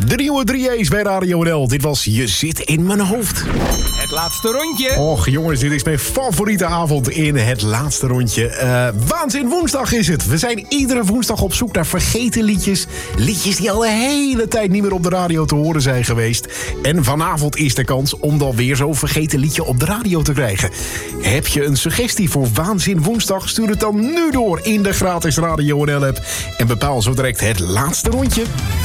De nieuwe 3A's bij Radio NL. Dit was Je zit in mijn hoofd. Het laatste rondje. Och jongens, dit is mijn favoriete avond in het laatste rondje. Waanzin woensdag is het. We zijn iedere woensdag op zoek naar vergeten liedjes. Liedjes die al de hele tijd niet meer op de radio te horen zijn geweest. En vanavond is de kans om dan weer zo'n vergeten liedje op de radio te krijgen. Heb je een suggestie voor Waanzin woensdag? Stuur het dan nu door in de gratis Radio NL app. En bepaal zo direct het laatste rondje.